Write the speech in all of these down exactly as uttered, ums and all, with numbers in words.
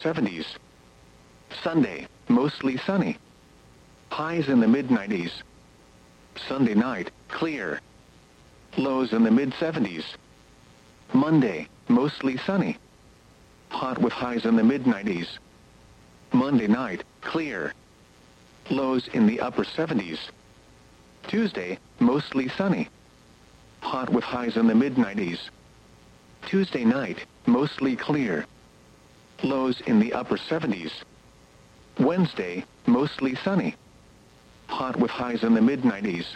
seventies. Sunday, mostly sunny. Highs in the mid nineties. Sunday night, clear. Lows in the mid seventies. Monday, mostly sunny. Hot with highs in the mid nineties. Monday night, clear. Lows in the upper seventies. Tuesday, mostly sunny. Hot with highs in the mid nineties. Tuesday night, mostly clear. Lows in the upper seventies. Wednesday, mostly sunny. Hot with highs in the mid nineties.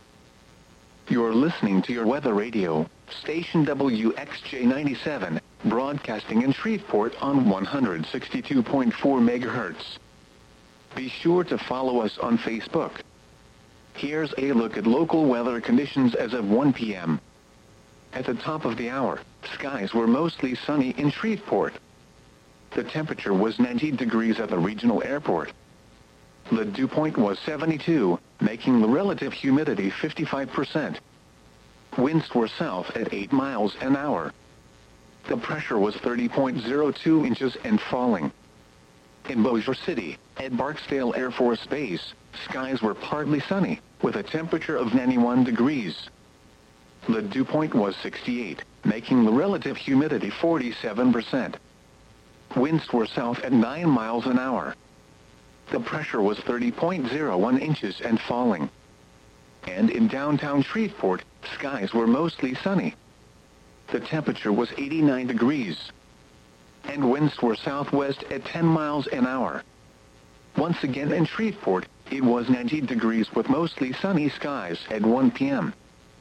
You're listening to your weather radio, station W X J ninety-seven, broadcasting in Shreveport on one hundred sixty-two point four megahertz. Be sure to follow us on Facebook. Here's a look at local weather conditions as of one p m At the top of the hour, skies were mostly sunny in Shreveport. The temperature was ninety degrees at the regional airport. The dew point was seventy-two, making the relative humidity fifty-five percent. Winds were south at eight miles an hour. The pressure was thirty point zero two inches and falling. In Bossier City, at Barksdale Air Force Base, skies were partly sunny, with a temperature of ninety-one degrees. The dew point was sixty-eight, making the relative humidity forty-seven percent. Winds were south at nine miles an hour. The pressure was thirty point zero one inches and falling. And in downtown Shreveport, skies were mostly sunny. The temperature was eighty-nine degrees. And winds were southwest at ten miles an hour. Once again in Shreveport, it was ninety degrees with mostly sunny skies at one p m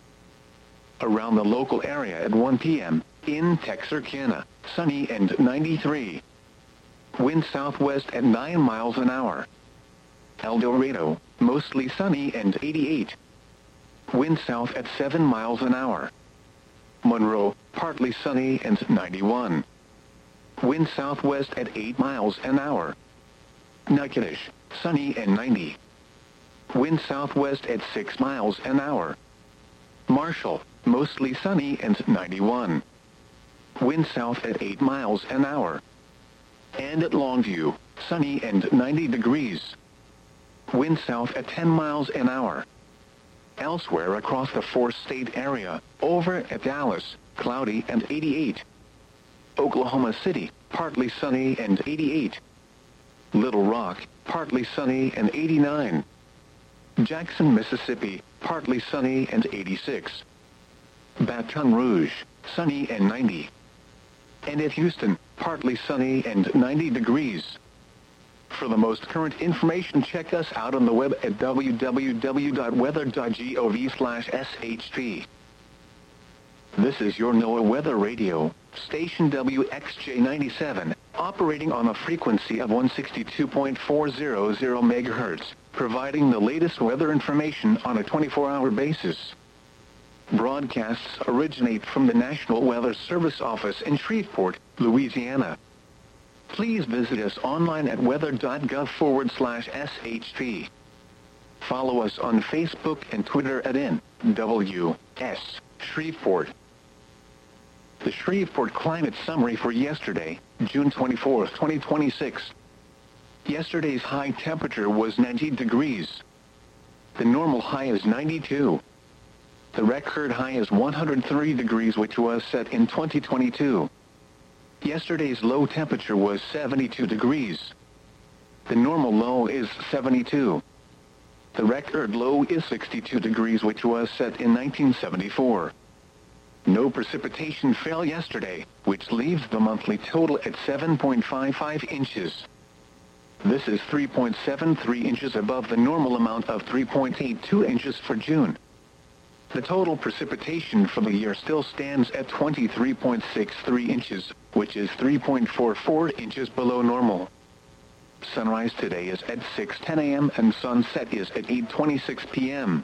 Around the local area at one p m, in Texarkana, sunny and ninety-three. Wind southwest at nine miles an hour. El Dorado, mostly sunny and eighty-eight. Wind south at seven miles an hour. Monroe, partly sunny and ninety-one. Wind southwest at eight miles an hour. Natchitoches, sunny and ninety. Wind southwest at six miles an hour. Marshall, mostly sunny and ninety-one. Wind south at eight miles an hour. And at Longview, sunny and ninety degrees. Wind south at ten miles an hour. Elsewhere across the four-state area, over at Dallas, cloudy and eighty-eight. Oklahoma City, partly sunny and eighty-eight. Little Rock, partly sunny and eighty-nine. Jackson, Mississippi, partly sunny and eighty-six. Baton Rouge, sunny and ninety. And at Houston, partly sunny and ninety degrees. For the most current information, check us out on the web at w w w dot weather dot gov slash s h p. This is your NOAA Weather Radio, station W X J ninety-seven, operating on a frequency of one sixty-two point four zero zero megahertz, providing the latest weather information on a twenty-four hour basis. Broadcasts originate from the National Weather Service office in Shreveport, Louisiana. Please visit us online at weather.gov forward slash SHP. Follow us on Facebook and Twitter at N W S Shreveport. The Shreveport Climate Summary for yesterday, June twenty-fourth, twenty twenty-six. Yesterday's high temperature was ninety degrees. The normal high is ninety-two. The record high is one hundred three degrees, which was set in twenty twenty-two. Yesterday's low temperature was seventy-two degrees. The normal low is seventy-two. The record low is sixty-two degrees, which was set in nineteen seventy-four. No precipitation fell yesterday, which leaves the monthly total at seven point five five inches. This is three point seven three inches above the normal amount of three point eight two inches for June. The total precipitation for the year still stands at twenty-three point six three inches, which is three point four four inches below normal. Sunrise today is at six ten a m and sunset is at eight twenty-six p m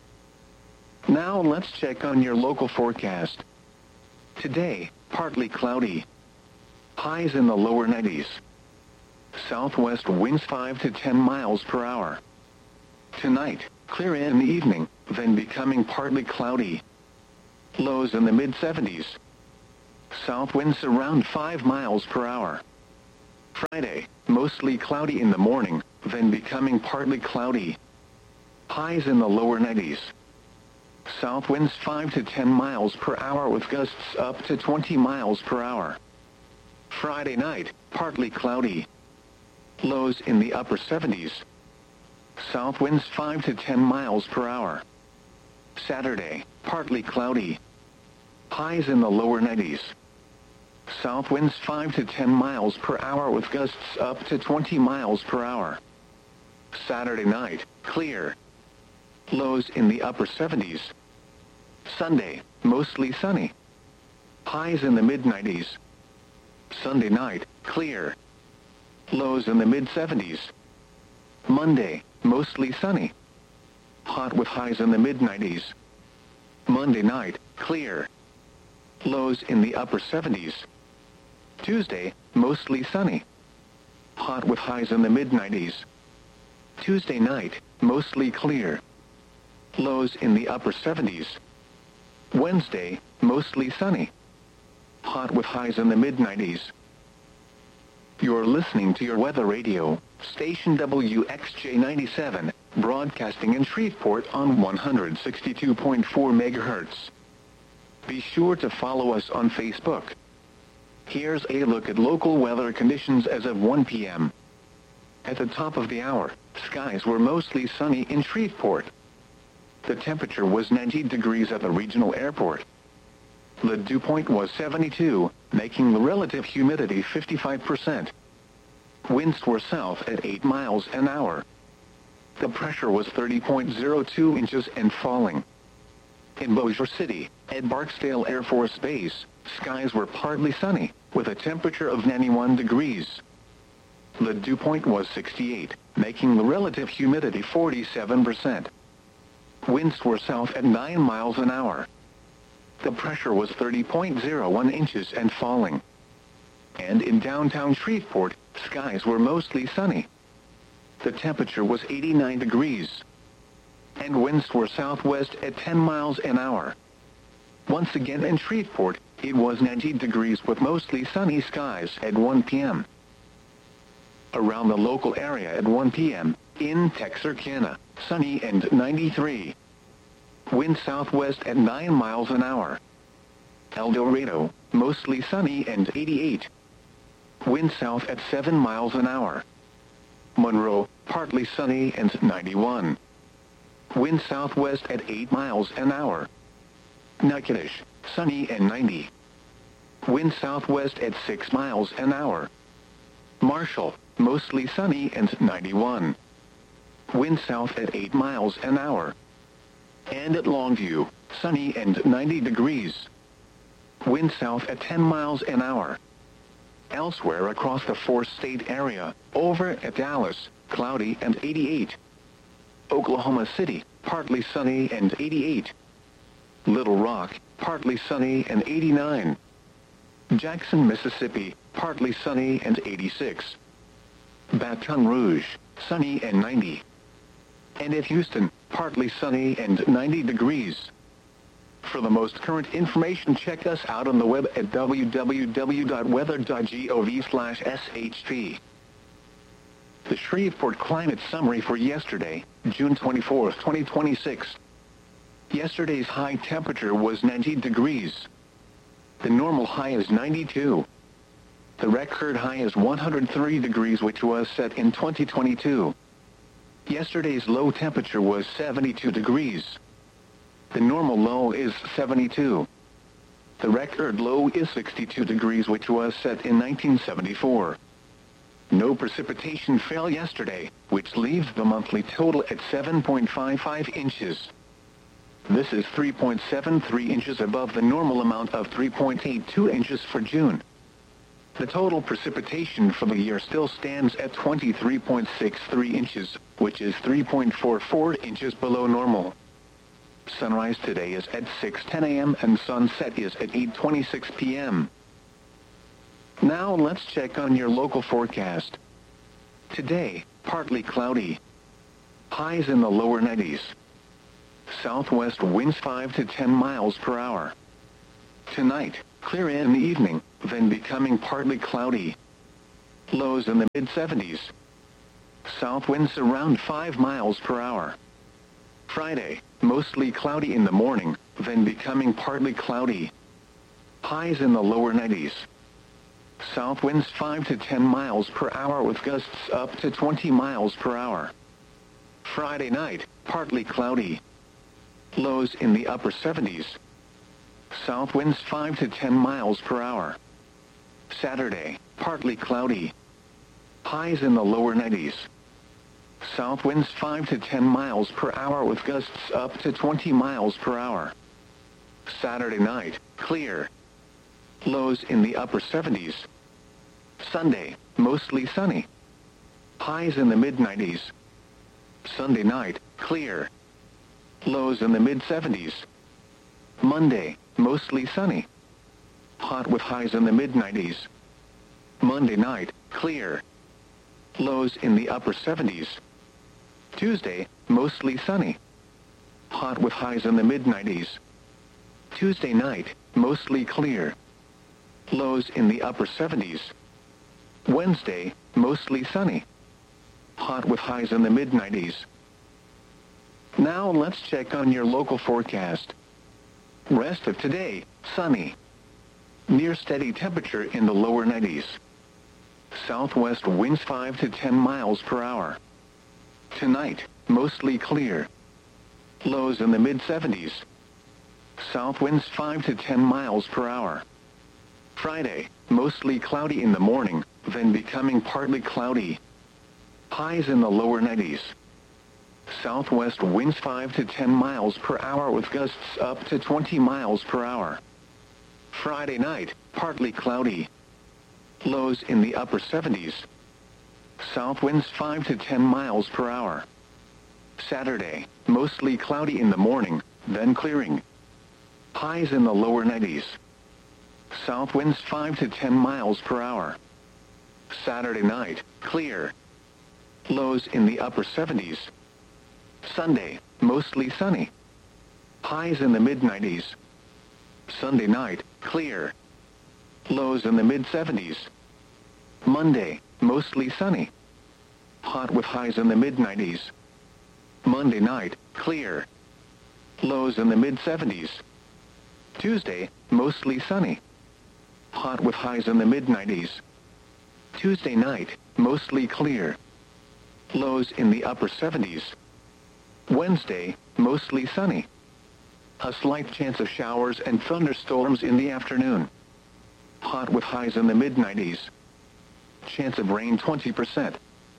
Now let's check on your local forecast. Today, partly cloudy. Highs in the lower nineties. Southwest winds five to ten miles per hour. Tonight, clear in the evening, then becoming partly cloudy. Lows in the mid seventies. South winds around five miles per hour. Friday, mostly cloudy in the morning, then becoming partly cloudy. Highs in the lower nineties. South winds five to ten miles per hour with gusts up to twenty miles per hour. Friday night, partly cloudy. Lows in the upper seventies. South winds five to ten miles per hour. Saturday, partly cloudy. Highs in the lower nineties. South winds five to ten miles per hour with gusts up to twenty miles per hour. Saturday night, clear. Lows in the upper seventies. Sunday, mostly sunny. Highs in the mid nineties. Sunday night, clear. Lows in the mid seventies. Monday, mostly sunny. Hot with highs in the mid nineties. Monday night, clear. Lows in the upper seventies. Tuesday, mostly sunny. Hot with highs in the mid nineties. Tuesday night, mostly clear. Lows in the upper seventies. Wednesday, mostly sunny. Hot with highs in the mid nineties. You're listening to your weather radio, station W X J ninety-seven, broadcasting in Shreveport on one hundred sixty-two point four megahertz. Be sure to follow us on Facebook. Here's a look at local weather conditions as of one p m At the top of the hour, skies were mostly sunny in Shreveport. The temperature was ninety degrees at the regional airport. The dew point was seventy-two, making the relative humidity fifty-five percent. Winds were south at eight miles an hour. The pressure was thirty point zero two inches and falling. In Bossier City, at Barksdale Air Force Base, skies were partly sunny, with a temperature of ninety-one degrees. The dew point was sixty-eight, making the relative humidity forty-seven percent. Winds were south at nine miles an hour. The pressure was thirty point zero one inches and falling. And in downtown Shreveport, skies were mostly sunny. The temperature was eighty-nine degrees. And winds were southwest at ten miles an hour. Once again in Shreveport, it was ninety degrees with mostly sunny skies at one p m Around the local area at one p m, in Texarkana, sunny and ninety-three. Wind southwest at nine miles an hour. El Dorado, mostly sunny and eighty-eight. Wind south at seven miles an hour. Monroe, partly sunny and ninety-one. Wind southwest at eight miles an hour. Natchitoches, sunny and ninety. Wind southwest at six miles an hour. Marshall, mostly sunny and ninety-one. Wind south at eight miles an hour. And at Longview, sunny and ninety degrees. Wind south at ten miles an hour. Elsewhere across the four-state area, over at Dallas, cloudy and eighty-eight. Oklahoma City, partly sunny and eighty-eight. Little Rock, partly sunny and eighty-nine. Jackson, Mississippi, partly sunny and eighty-six. Baton Rouge, sunny and ninety. And at Houston, partly sunny and ninety degrees. For the most current information, check us out on the web at w w w dot weather dot gov slash s h p. The Shreveport Climate Summary for yesterday, June twenty-fourth, twenty twenty-six. Yesterday's high temperature was ninety degrees. The normal high is ninety-two. The record high is one hundred three degrees, which was set in twenty twenty-two. Yesterday's low temperature was seventy-two degrees. The normal low is seventy-two. The record low is sixty-two degrees, which was set in nineteen seventy-four. No precipitation fell yesterday, which leaves the monthly total at seven point five five inches. This is three point seven three inches above the normal amount of three point eight two inches for June. The total precipitation for the year still stands at twenty-three point six three inches, which is three point four four inches below normal. Sunrise today is at six ten a m and sunset is at eight twenty-six p m Now let's check on your local forecast. Today, partly cloudy. Highs in the lower nineties. Southwest winds five to ten miles per hour. Tonight, clear in the evening, then becoming partly cloudy. Lows in the mid seventies. South winds around five miles per hour. Friday, mostly cloudy in the morning, then becoming partly cloudy. Highs in the lower nineties. South winds five to ten miles per hour with gusts up to twenty miles per hour. Friday night, partly cloudy. Lows in the upper seventies. South winds five to ten miles per hour. Saturday, partly cloudy. Highs in the lower nineties. South winds five to ten miles per hour with gusts up to twenty miles per hour. Saturday night, clear. Lows in the upper seventies. Sunday, mostly sunny. Highs in the mid nineties. Sunday night, clear. Lows in the mid seventies. Monday, mostly sunny. Hot with highs in the mid nineties. Monday night, clear. Lows in the upper seventies. Tuesday, mostly sunny. Hot with highs in the mid nineties. Tuesday night, mostly clear. Lows in the upper seventies. Wednesday, mostly sunny. Hot with highs in the mid nineties. Now let's check on your local forecast. Rest of today, sunny. Near steady temperature in the lower nineties. Southwest winds five to ten miles per hour. Tonight, mostly clear. Lows in the mid seventies. South winds five to ten miles per hour. Friday, mostly cloudy in the morning, then becoming partly cloudy. Highs in the lower nineties. Southwest winds five to ten miles per hour with gusts up to twenty miles per hour. Friday night, partly cloudy. Lows in the upper seventies. South winds five to ten miles per hour. Saturday, mostly cloudy in the morning, then clearing. Highs in the lower nineties. South winds five to ten miles per hour. Saturday night, clear. Lows in the upper seventies. Sunday, mostly sunny. Highs in the mid nineties. Sunday night, clear. Lows in the mid seventies. Monday, mostly sunny. Hot with highs in the mid nineties. Monday night, clear. Lows in the mid seventies. Tuesday, mostly sunny. Hot with highs in the mid nineties. Tuesday night, mostly clear. Lows in the upper seventies. Wednesday, mostly sunny. A slight chance of showers and thunderstorms in the afternoon. Hot with highs in the mid nineties. Chance of rain twenty percent.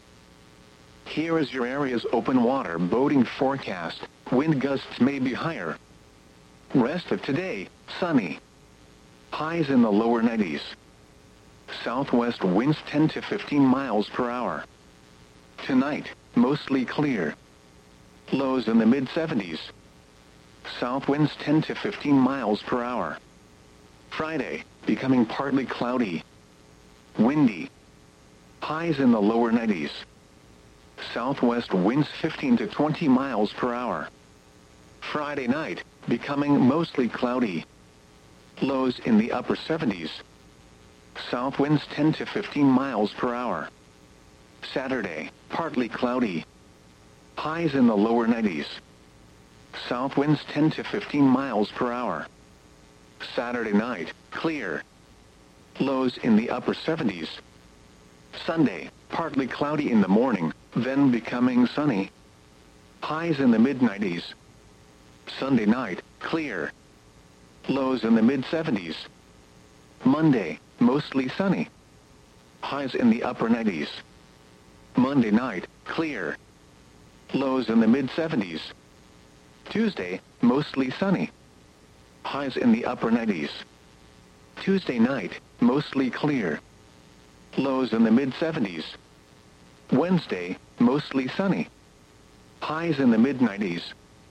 Here is your area's open water boating forecast. Wind gusts may be higher. Rest of today, sunny. Highs in the lower nineties. Southwest winds ten to fifteen miles per hour. Tonight, mostly clear. Lows in the mid seventies. South winds ten to fifteen miles per hour. Friday, becoming partly cloudy. Windy. Highs in the lower nineties. Southwest winds fifteen to twenty miles per hour. Friday night, becoming mostly cloudy. Lows in the upper seventies. South winds ten to fifteen miles per hour. Saturday, partly cloudy. Highs in the lower nineties. South winds ten to fifteen miles per hour. Saturday night, clear. Lows in the upper seventies. Sunday, partly cloudy in the morning, then becoming sunny. Highs in the mid nineties. Sunday night, clear. Lows in the mid seventies. Monday, mostly sunny. Highs in the upper nineties. Monday night, clear. Lows in the mid seventies. Tuesday, mostly sunny. Highs in the upper nineties. Tuesday night, mostly clear. Lows in the mid seventies. Wednesday, mostly sunny. Highs in the mid nineties.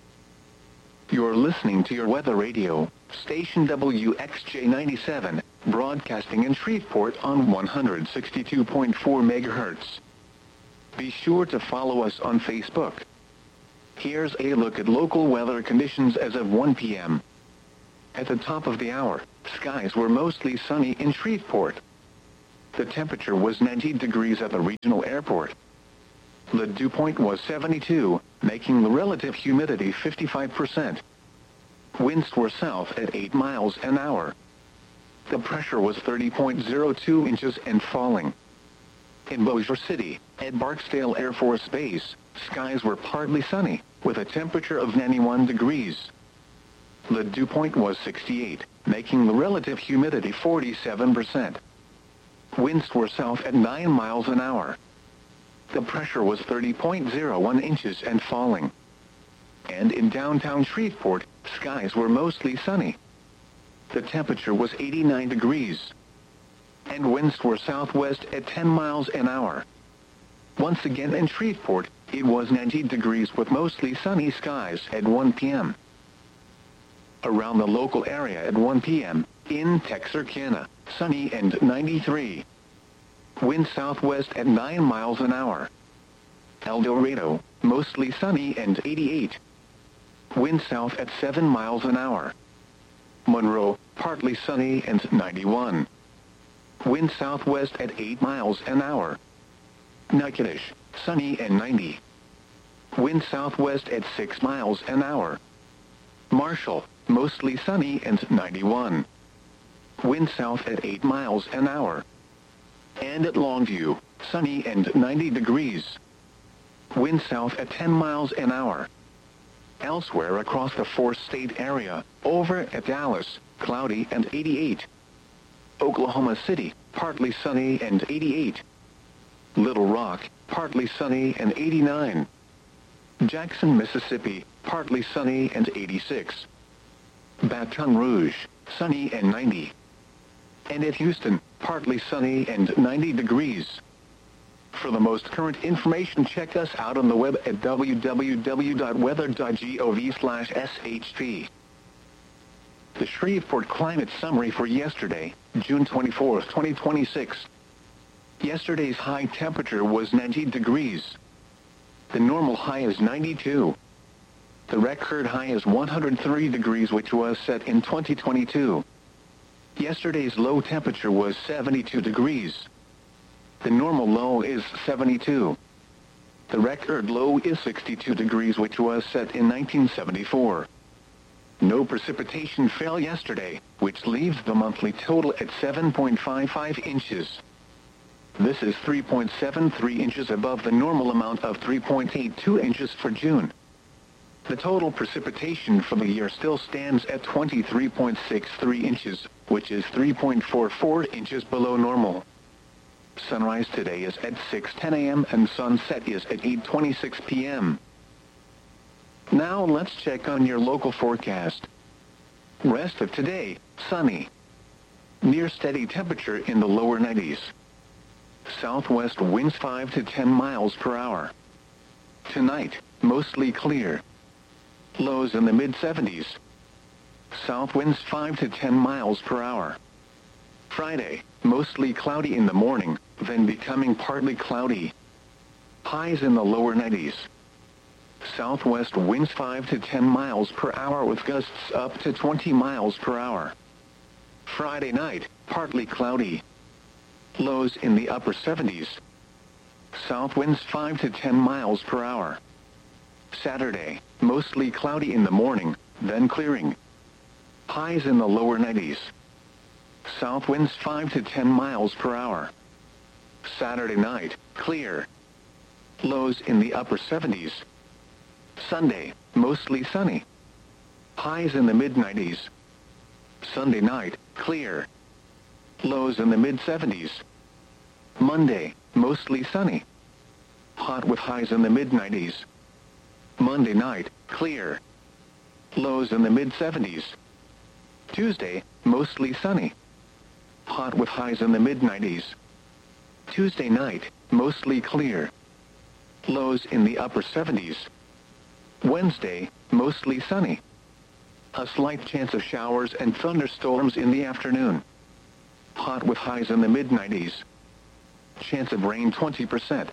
You're listening to your weather radio, station W X J ninety-seven, broadcasting in Shreveport on one hundred sixty-two point four megahertz. Be sure to follow us on Facebook. Here's a look at local weather conditions as of one p m At the top of the hour, skies were mostly sunny in Shreveport. The temperature was ninety degrees at the regional airport. The dew point was seventy-two, making the relative humidity fifty-five percent. Winds were south at eight miles an hour. The pressure was thirty point zero two inches and falling. In Bossier City, at Barksdale Air Force Base, skies were partly sunny, with a temperature of ninety-one degrees. The dew point was sixty-eight, making the relative humidity forty-seven percent. Winds were south at nine miles an hour. The pressure was thirty point zero one inches and falling. And in downtown Shreveport, skies were mostly sunny. The temperature was eighty-nine degrees. And winds were southwest at ten miles an hour. Once again in Shreveport, it was ninety degrees with mostly sunny skies at one p m Around the local area at one p m, in Texarkana, sunny and ninety-three. Wind southwest at nine miles an hour. El Dorado, mostly sunny and eighty-eight. Wind south at seven miles an hour. Monroe, partly sunny and ninety-one. Wind southwest at eight miles an hour. Natchitoches, sunny and ninety. Wind southwest at six miles an hour. Marshall, mostly sunny and ninety-one. Wind south at eight miles an hour. And at Longview, sunny and ninety degrees. Wind south at ten miles an hour. Elsewhere across the four-state area, over at Dallas, cloudy and eighty-eight. Oklahoma City, partly sunny and eighty-eight. Little Rock, partly sunny and eighty-nine. Jackson, Mississippi, partly sunny and eighty-six. Baton Rouge, sunny and ninety. And at Houston, partly sunny and ninety degrees. For the most current information, check us out on the web at w w w dot weather dot gov slash s h p. The Shreveport Climate Summary for yesterday, June twenty-fourth, twenty twenty-six. Yesterday's high temperature was ninety degrees. The normal high is ninety-two. The record high is one hundred three degrees, which was set in twenty twenty-two. Yesterday's low temperature was seventy-two degrees. The normal low is seventy-two. The record low is sixty-two degrees, which was set in nineteen seventy-four. No precipitation fell yesterday, which leaves the monthly total at seven point five five inches. This is three point seven three inches above the normal amount of three point eight two inches for June. The total precipitation for the year still stands at twenty-three point six three inches, which is three point four four inches below normal. Sunrise today is at six ten a m and sunset is at eight twenty-six p m Now let's check on your local forecast. Rest of today, sunny. Near steady temperature in the lower nineties. Southwest winds five to ten miles per hour. Tonight, mostly clear. Lows in the mid seventies. South winds five to ten miles per hour. Friday, mostly cloudy in the morning, then becoming partly cloudy. Highs in the lower nineties. Southwest winds five to ten miles per hour with gusts up to twenty miles per hour. Friday night, partly cloudy. Lows in the upper seventies. South winds five to ten miles per hour. Saturday, mostly cloudy in the morning, then clearing. Highs in the lower nineties. South winds five to ten miles per hour. Saturday night, clear. Lows in the upper seventies. Sunday, mostly sunny. Highs in the mid nineties. Sunday night, clear. Lows in the mid seventies. Monday, mostly sunny. Hot with highs in the mid nineties. Monday night, clear. Lows in the mid seventies. Tuesday, mostly sunny. Hot with highs in the mid nineties. Tuesday night, mostly clear. Lows in the upper seventies. Wednesday, mostly sunny. A slight chance of showers and thunderstorms in the afternoon. Hot with highs in the mid nineties. Chance of rain twenty percent.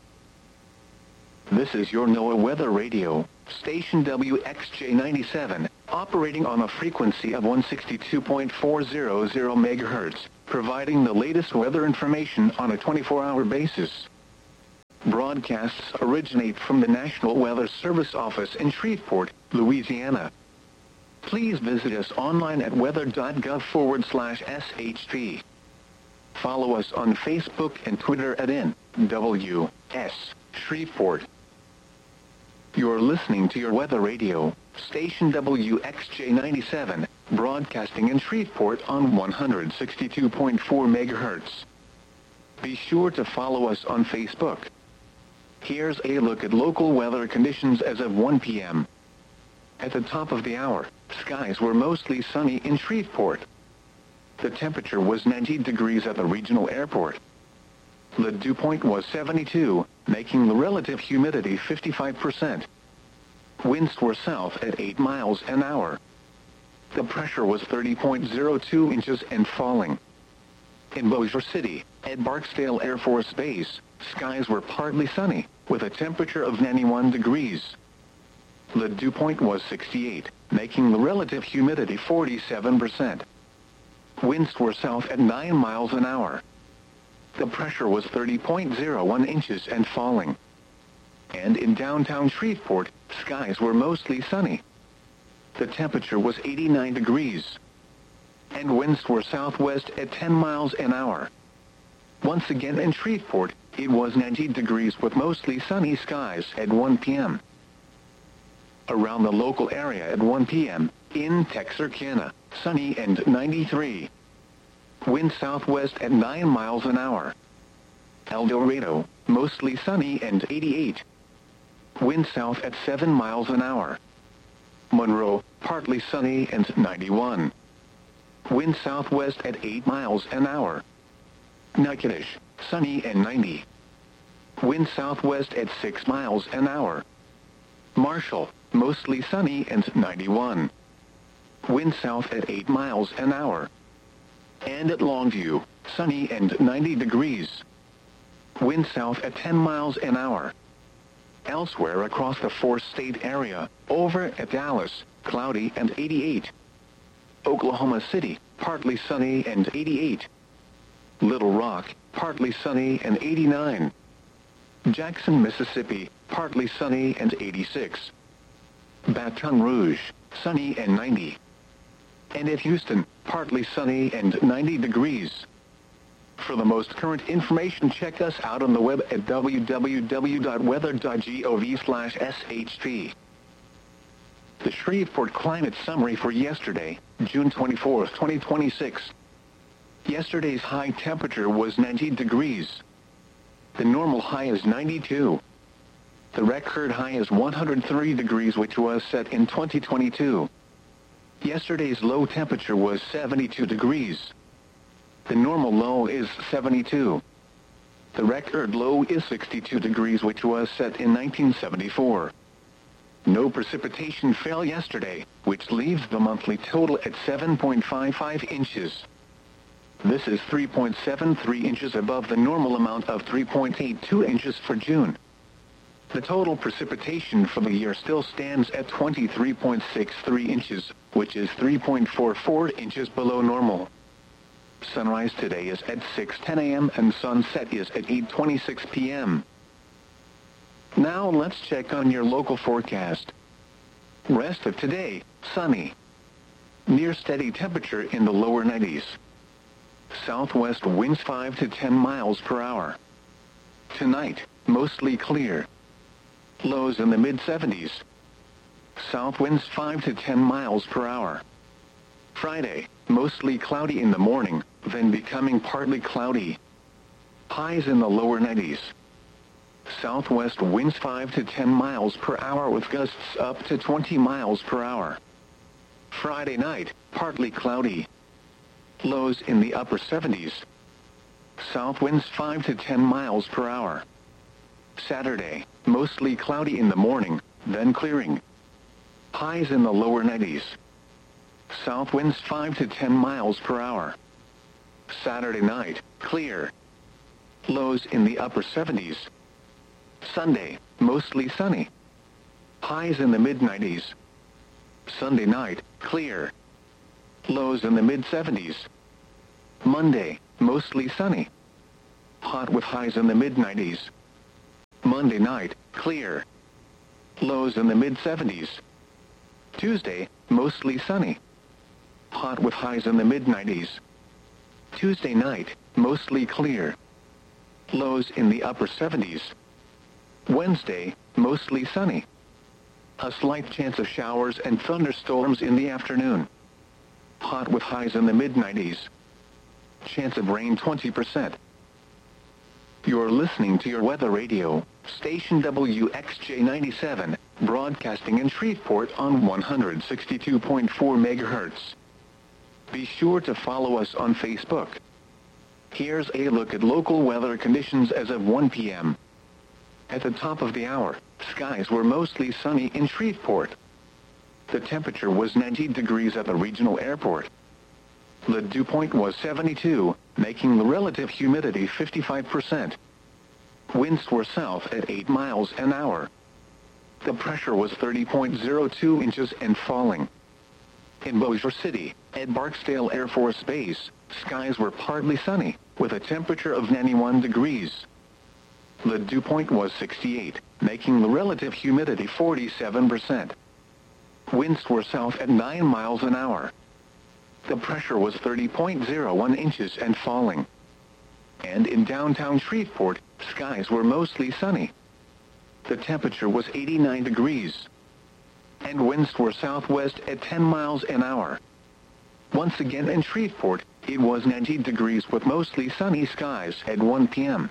This is your NOAA Weather Radio, station W X J ninety-seven, operating on a frequency of one sixty-two point four hundred megahertz. providing the latest weather information on a twenty-four hour basis. Broadcasts originate from the National Weather Service office in Shreveport, Louisiana. Please visit us online at weather.gov forward slash SHP. Follow us on Facebook and Twitter at N W S Shreveport. You're listening to your weather radio, station W X J ninety-seven, broadcasting in Shreveport on one hundred sixty-two point four megahertz. Be sure to follow us on Facebook. Here's a look at local weather conditions as of one p m At the top of the hour, skies were mostly sunny in Shreveport. The temperature was ninety degrees at the regional airport. The dew point was seventy-two, making the relative humidity fifty-five percent. Winds were south at eight miles an hour. The pressure was thirty point zero two inches and falling. In Bossier City, at Barksdale Air Force Base, skies were partly sunny, with a temperature of ninety-one degrees. The dew point was sixty-eight, making the relative humidity forty-seven percent. Winds were south at nine miles an hour. The pressure was thirty point zero one inches and falling. And in downtown Shreveport, skies were mostly sunny. The temperature was eighty-nine degrees. And winds were southwest at ten miles an hour. Once again in Shreveport, it was ninety degrees with mostly sunny skies at one p m Around the local area at one p m, in Texarkana, sunny and ninety-three. Wind southwest at nine miles an hour. El Dorado, mostly sunny and eighty-eight. Wind south at seven miles an hour. Monroe, partly sunny and ninety-one. Wind southwest at eight miles an hour. Natchitoches, sunny and ninety. Wind southwest at six miles an hour. Marshall, mostly sunny and ninety-one. Wind south at eight miles an hour. And at Longview, sunny and ninety degrees. Wind south at ten miles an hour. Elsewhere across the four-state area, over at Dallas, cloudy and eighty-eight. Oklahoma City, partly sunny and eighty-eight. Little Rock, partly sunny and eighty-nine. Jackson, Mississippi, partly sunny and eighty-six. Baton Rouge, sunny and ninety. And at Houston, partly sunny and ninety degrees. For the most current information, check us out on the web at w w w dot weather dot gov slash S H P. The Shreveport Climate Summary for yesterday, June twenty-fourth, twenty twenty-six. Yesterday's high temperature was ninety degrees. The normal high is ninety-two. The record high is one hundred three degrees, which was set in twenty twenty-two. Yesterday's low temperature was seventy-two degrees. The normal low is seventy-two. The record low is sixty-two degrees, which was set in nineteen seventy-four. No precipitation fell yesterday, which leaves the monthly total at seven point five five inches. This is three point seven three inches above the normal amount of three point eight two inches for June. The total precipitation for the year still stands at twenty-three point six three inches, which is three point four four inches below normal. Sunrise today is at six ten a m and sunset is at eight twenty-six p m Now let's check on your local forecast. Rest of today, sunny. Near steady temperature in the lower nineties. Southwest winds five to ten miles per hour. Tonight, mostly clear. Lows in the mid seventies. South winds five to ten miles per hour. Friday, mostly cloudy in the morning, then becoming partly cloudy. Highs in the lower nineties. Southwest winds five to ten miles per hour with gusts up to twenty miles per hour. Friday night, partly cloudy. Lows in the upper seventies. South winds five to ten miles per hour. Saturday, mostly cloudy in the morning, then clearing. Highs in the lower nineties. South winds five to ten miles per hour. Saturday night, clear. Lows in the upper seventies. Sunday, mostly sunny. Highs in the mid nineties. Sunday night, clear. Lows in the mid seventies. Monday, mostly sunny. Hot with highs in the mid nineties. Monday night, clear. Lows in the mid seventies. Tuesday, mostly sunny. Hot with highs in the mid nineties. Tuesday night, mostly clear. Lows in the upper seventies. Wednesday, mostly sunny. A slight chance of showers and thunderstorms in the afternoon. Hot with highs in the mid nineties. Chance of rain twenty percent. You're listening to your weather radio, station W X J ninety-seven, broadcasting in Shreveport on one hundred sixty-two point four megahertz. Be sure to follow us on Facebook. Here's a look at local weather conditions as of one p m At the top of the hour, skies were mostly sunny in Shreveport. The temperature was ninety degrees at the regional airport. The dew point was seventy-two, making the relative humidity fifty-five percent. Winds were south at eight miles an hour. The pressure was thirty point zero two inches and falling. In Bossier City, at Barksdale Air Force Base, skies were partly sunny, with a temperature of ninety-one degrees. The dew point was sixty-eight, making the relative humidity forty-seven percent. Winds were south at nine miles an hour. The pressure was thirty point zero one inches and falling. And in downtown Shreveport, skies were mostly sunny. The temperature was eighty-nine degrees. And winds were southwest at ten miles an hour. Once again in Shreveport, it was ninety degrees with mostly sunny skies at one p m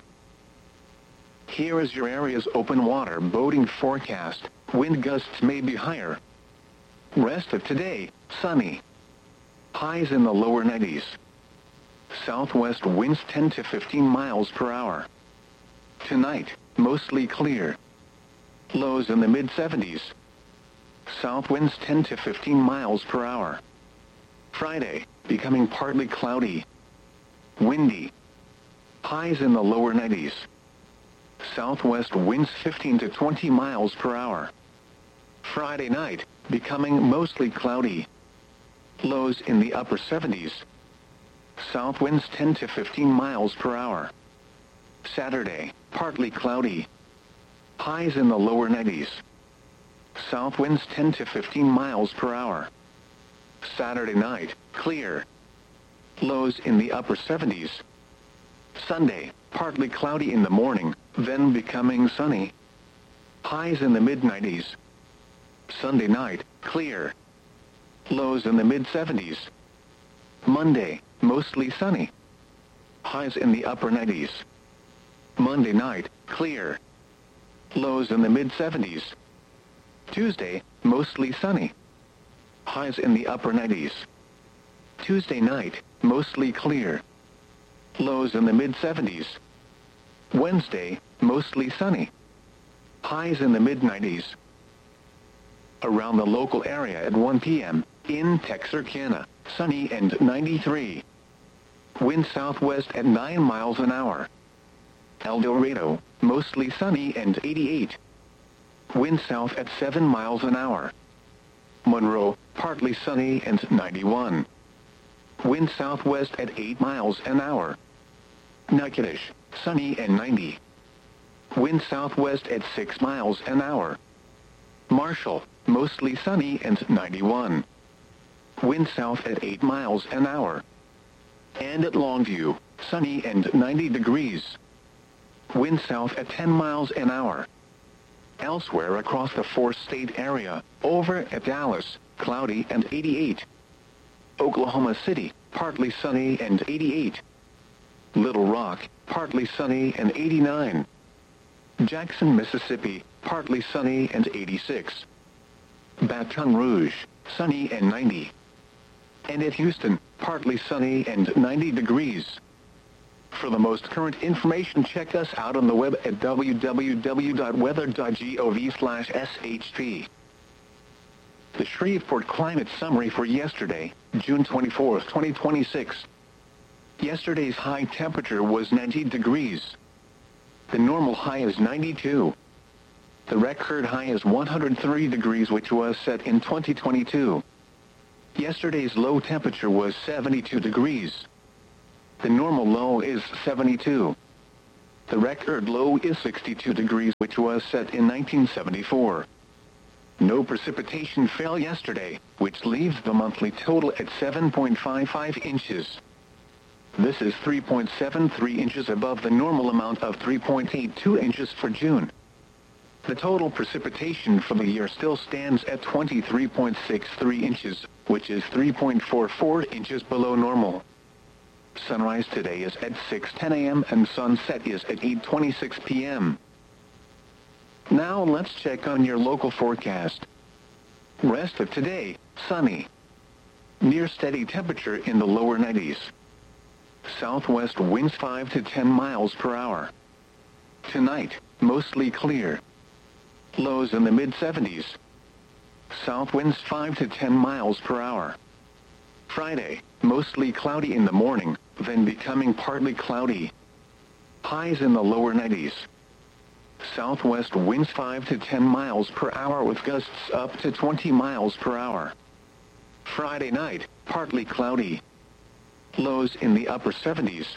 Here is your area's open water boating forecast. Wind gusts may be higher. Rest of today, sunny. Highs in the lower nineties. Southwest winds ten to fifteen miles per hour. Tonight, mostly clear. Lows in the mid seventies. South winds ten to fifteen miles per hour. Friday, becoming partly cloudy. Windy. Highs in the lower nineties. Southwest winds fifteen to twenty miles per hour. Friday night, becoming mostly cloudy. Lows in the upper seventies. South winds ten to fifteen miles per hour. Saturday, partly cloudy. Highs in the lower nineties. South winds ten to fifteen miles per hour. Saturday night, clear. Lows in the upper seventies. Sunday, partly cloudy in the morning, then becoming sunny. Highs in the mid nineties. Sunday night, clear. Lows in the mid seventies. Monday, mostly sunny. Highs in the upper nineties. Monday night, clear. Lows in the mid seventies. Tuesday, mostly sunny. Highs in the upper nineties. Tuesday night, mostly clear. Lows in the mid seventies. Wednesday, mostly sunny. Highs in the mid nineties. Around the local area at one p m, in Texarkana, sunny and ninety-three. Wind southwest at nine miles an hour. El Dorado, mostly sunny and eighty-eight. Wind south at seven miles an hour. Monroe, partly sunny and ninety-one. Wind southwest at eight miles an hour. Natchitoches, sunny and ninety. Wind southwest at six miles an hour. Marshall, mostly sunny and ninety-one. Wind south at eight miles an hour. And at Longview, sunny and ninety degrees. Wind south at ten miles an hour. Elsewhere across the four-state area, over at Dallas, cloudy and eighty-eight. Oklahoma City, partly sunny and eighty-eight. Little Rock, partly sunny and eighty-nine. Jackson, Mississippi, partly sunny and eighty-six. Baton Rouge, sunny and ninety. And at Houston, partly sunny and ninety degrees. For the most current information, check us out on the web at w w w dot weather dot gov slash s h p. The Shreveport Climate Summary for yesterday, June twenty-fourth, twenty twenty-six. Yesterday's high temperature was ninety degrees. The normal high is ninety-two. The record high is one hundred three degrees, which was set in twenty twenty-two. Yesterday's low temperature was seventy-two degrees. The normal low is seventy-two. The record low is sixty-two degrees, which was set in nineteen seventy-four. No precipitation fell yesterday, which leaves the monthly total at seven point five five inches. This is three point seven three inches above the normal amount of three point eight two inches for June. The total precipitation for the year still stands at twenty-three point six three inches, which is three point four four inches below normal. Sunrise today is at six ten a m and sunset is at eight twenty-six p m Now let's check on your local forecast. Rest of today, sunny. Near steady temperature in the lower nineties. Southwest winds five to ten miles per hour. Tonight, mostly clear. Lows in the mid seventies. South winds five to ten miles per hour. Friday, mostly cloudy in the morning, then becoming partly cloudy. Highs in the lower nineties. Southwest winds five to ten miles per hour with gusts up to twenty miles per hour. Friday night, partly cloudy. Lows in the upper seventies.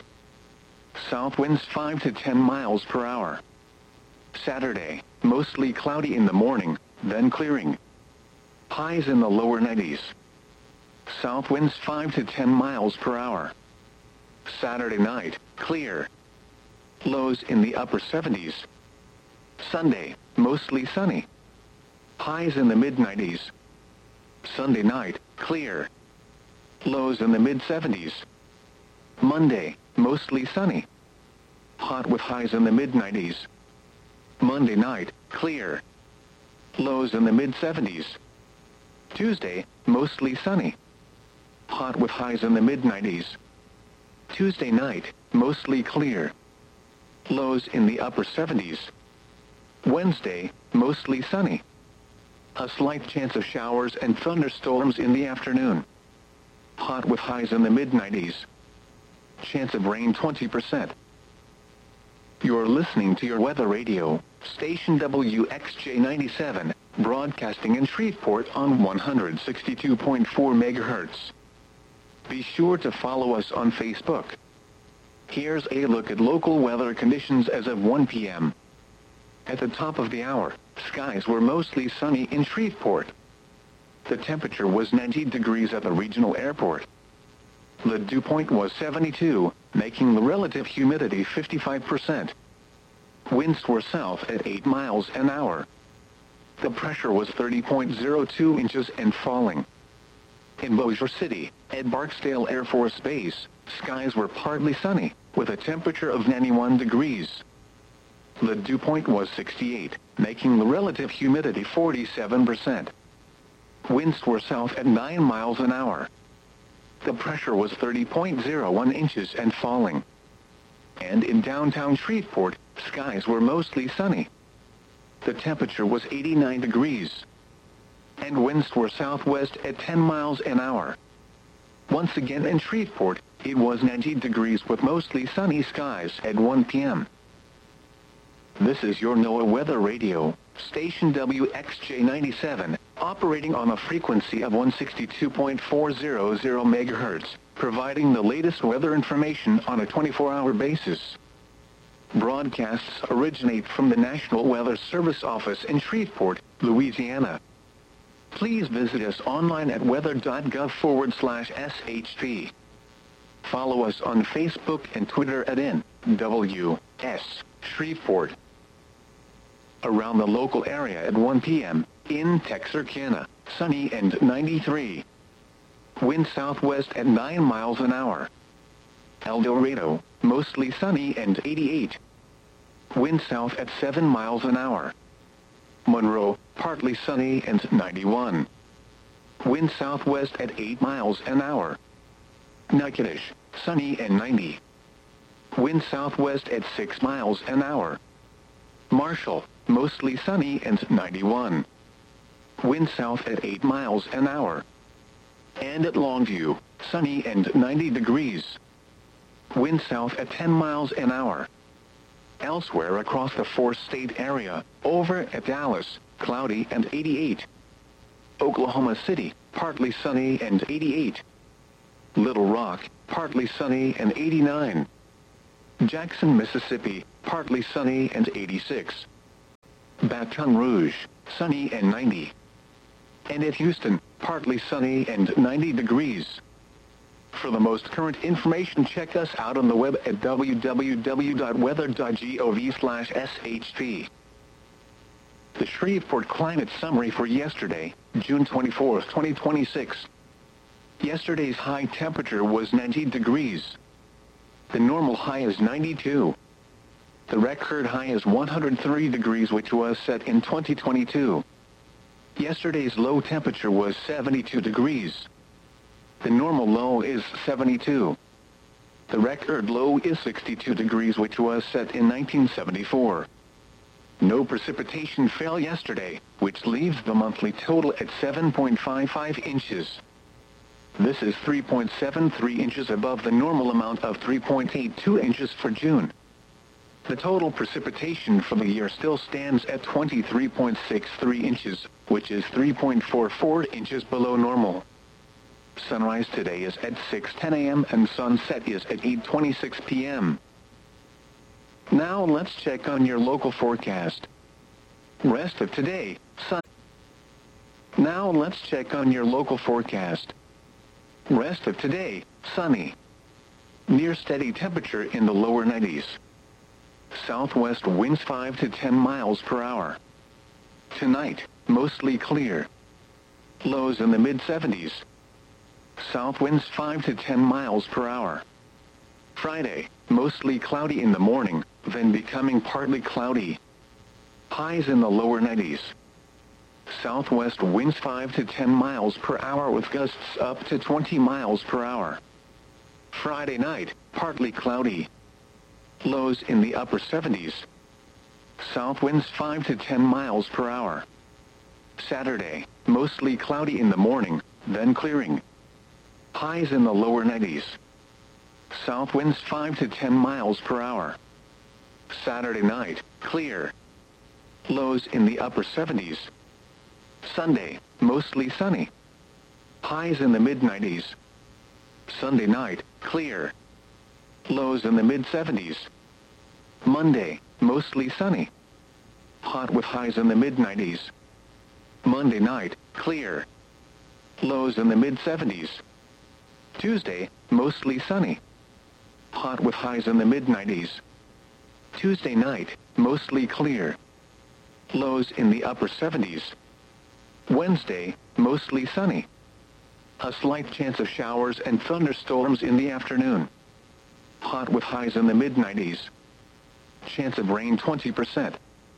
South winds five to ten miles per hour. Saturday, mostly cloudy in the morning, then clearing. Highs in the lower nineties. South winds five to ten miles per hour. Saturday night, clear. Lows in the upper seventies. Sunday, mostly sunny. Highs in the mid nineties. Sunday night, clear. Lows in the mid seventies. Monday, mostly sunny. Hot with highs in the mid nineties. Monday night, clear. Lows in the mid seventies. Tuesday, mostly sunny. Hot with highs in the mid nineties. Tuesday night, mostly clear. Lows in the upper seventies. Wednesday, mostly sunny. A slight chance of showers and thunderstorms in the afternoon. Hot with highs in the mid nineties. Chance of rain twenty percent. You're listening to your weather radio, station W X J ninety-seven, broadcasting in Shreveport on one sixty-two point four megahertz. Be sure to follow us on Facebook. Here's a look at local weather conditions as of one p m At the top of the hour, skies were mostly sunny in Shreveport. The temperature was ninety degrees at the regional airport. The dew point was seventy-two, making the relative humidity fifty-five percent. Winds were south at eight miles an hour. The pressure was thirty point zero two inches and falling. In Bossier City, at Barksdale Air Force Base, skies were partly sunny, with a temperature of ninety-one degrees. The dew point was sixty-eight, making the relative humidity forty-seven percent. Winds were south at nine miles an hour. The pressure was thirty point zero one inches and falling. And in downtown Shreveport, skies were mostly sunny. The temperature was eighty-nine degrees. And winds were southwest at ten miles an hour. Once again in Shreveport, it was ninety degrees with mostly sunny skies at one p m This is your NOAA Weather Radio, station W X J ninety-seven, operating on a frequency of one sixty-two point four hundred megahertz, providing the latest weather information on a twenty-four hour basis. Broadcasts originate from the National Weather Service office in Shreveport, Louisiana. Please visit us online at weather.gov forward slash SHP. Follow us on Facebook and Twitter at N W S Shreveport. Around the local area at one p m, in Texarkana, sunny and ninety-three. Wind southwest at nine miles an hour. El Dorado, mostly sunny and eighty-eight. Wind south at seven miles an hour. Monroe, partly sunny and ninety-one. Wind southwest at eight miles an hour. Natchitoches, sunny and ninety. Wind southwest at six miles an hour. Marshall, mostly sunny and ninety-one. Wind south at eight miles an hour. And at Longview, sunny and ninety degrees. Wind south at ten miles an hour. Elsewhere across the four-state area, over at Dallas, cloudy and eighty-eight. Oklahoma City, partly sunny and eighty-eight. Little Rock, partly sunny and eighty-nine. Jackson, Mississippi, partly sunny and eighty-six. Baton Rouge, sunny and ninety. And at Houston, partly sunny and ninety degrees. For the most current information, check us out on the web at w w w dot weather dot gov slash s h p. The Shreveport Climate Summary for yesterday, June twenty-fourth, twenty twenty-six. Yesterday's high temperature was ninety degrees. The normal high is ninety-two. The record high is one hundred three degrees, which was set in twenty twenty-two. Yesterday's low temperature was seventy-two degrees. The normal low is seventy-two. The record low is sixty-two degrees, which was set in nineteen seventy-four. No precipitation fell yesterday, which leaves the monthly total at seven point five five inches. This is three point seven three inches above the normal amount of three point eight two inches for June. The total precipitation for the year still stands at twenty-three point six three inches, which is three point four four inches below normal. Sunrise today is at six ten a m and sunset is at eight twenty-six p m Now let's check on your local forecast. Rest of today, sun. Now let's check on your local forecast. Rest of today, sunny. Near steady temperature in the lower nineties. Southwest winds five to ten miles per hour. Tonight, mostly clear. Lows in the mid seventies. South winds five to ten miles per hour. Friday, mostly cloudy in the morning, then becoming partly cloudy. Highs in the lower nineties. Southwest winds five to ten miles per hour with gusts up to twenty miles per hour. Friday night, partly cloudy. Lows in the upper seventies. South winds five to ten miles per hour. Saturday, mostly cloudy in the morning, then clearing. Highs in the lower nineties. South winds five to ten miles per hour. Saturday night, clear. Lows in the upper seventies. Sunday, mostly sunny. Highs in the mid nineties. Sunday night, clear. Lows in the mid seventies. Monday, mostly sunny. Hot with highs in the mid nineties. Monday night, clear. Lows in the mid seventies. Tuesday, mostly sunny. Hot with highs in the mid nineties. Tuesday night, mostly clear. Lows in the upper seventies. Wednesday, mostly sunny. A slight chance of showers and thunderstorms in the afternoon. Hot with highs in the mid nineties. Chance of rain twenty percent.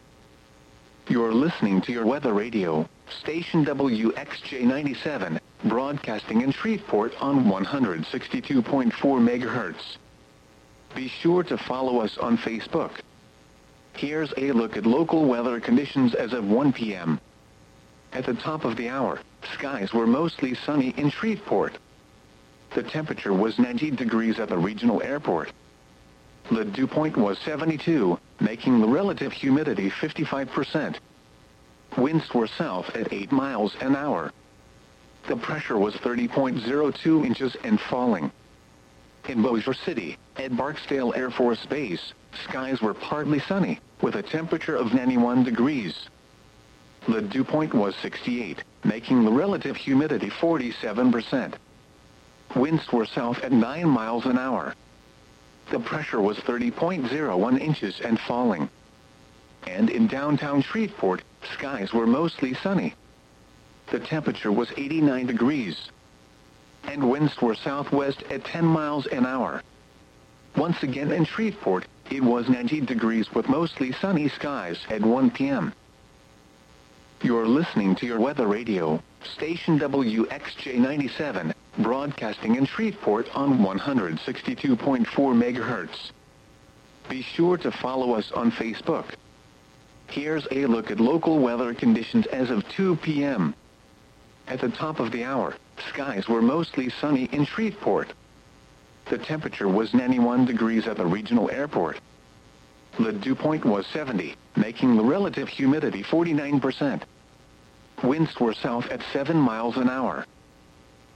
You're listening to your weather radio, station W X J ninety-seven, broadcasting in Shreveport on one hundred sixty-two point four megahertz. Be sure to follow us on Facebook. Here's a look at local weather conditions as of one p m At the top of the hour, skies were mostly sunny in Shreveport. The temperature was ninety degrees at the regional airport. The dew point was seventy-two, making the relative humidity fifty-five percent. Winds were south at eight miles an hour. The pressure was thirty point zero two inches and falling. In Bossier City, at Barksdale Air Force Base, skies were partly sunny, with a temperature of ninety-one degrees. The dew point was sixty-eight, making the relative humidity forty-seven percent. Winds were south at nine miles an hour. The pressure was thirty point zero one inches and falling. And in downtown Shreveport, skies were mostly sunny. The temperature was eighty-nine degrees. And winds were southwest at ten miles an hour. Once again in Shreveport, it was ninety degrees with mostly sunny skies at one p m You're listening to your weather radio, station W X J ninety-seven, broadcasting in Shreveport on one hundred sixty-two point four megahertz. Be sure to follow us on Facebook. Here's a look at local weather conditions as of two p m At the top of the hour, skies were mostly sunny in Shreveport. The temperature was ninety-one degrees at the regional airport. The dew point was seventy, making the relative humidity forty-nine percent. Winds were south at seven miles an hour.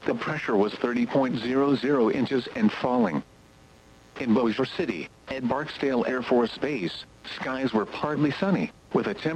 The pressure was thirty point zero zero inches and falling. In Bossier City, at Barksdale Air Force Base, skies were partly sunny, with a temperature